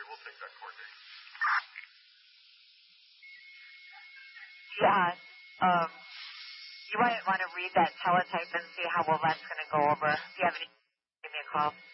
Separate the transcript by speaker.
Speaker 1: we'll take that court date.
Speaker 2: Yeah. You might want to read that teletype and see how well that's going to go over. If you have any, give me a call.